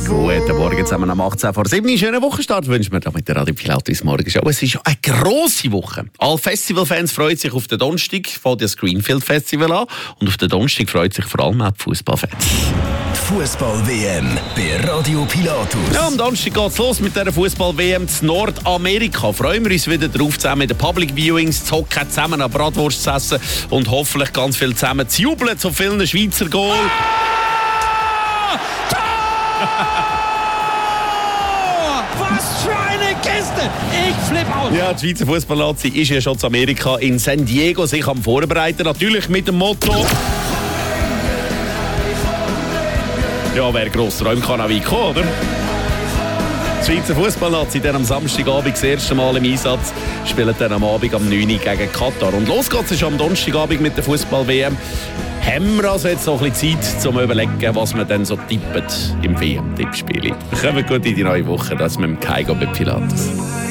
Guten Morgen zusammen am 18 vor 7. Schönen Wochenstart wünschen wir da mit der Radio Pilatus Morgenshow. Es ist ja eine grosse Woche. Alle Festivalfans freuen sich auf den Donnerstag, fängt das Greenfield Festival an. Und auf den Donnerstag freut sich vor allem auch die Fußballfans. Fußball-WM bei Radio Pilatus. Ja, am Donnerstag geht's los mit dieser Fußball-WM in Nordamerika. Freuen wir uns wieder drauf, zusammen in den Public Viewings zu hocken, zusammen eine Bratwurst zu essen und hoffentlich ganz viel zusammen zu jubeln zu vielen Schweizer Goal. Was für eine Kiste! Ich flippe aus! Ja, die Schweizer Fußballnazi ist ja schon zu Amerika in San Diego sich am Vorbereiten. Natürlich mit dem Motto: ja, wer gross träumt, kann auch weit kommen, oder? Die Schweizer Fußballnazi dann am Samstagabend das erste Mal im Einsatz, spielen dann am Abend am 9 Uhr gegen Katar. Und los geht's schon am Donnerstagabend mit der Fußball-WM. Haben wir also jetzt noch ein bisschen Zeit, um zu überlegen, was wir dann so tippen im WM-Tippspiel. Wir kommen gut in die neue Woche, das mit dem Kaigo bei Pilatus.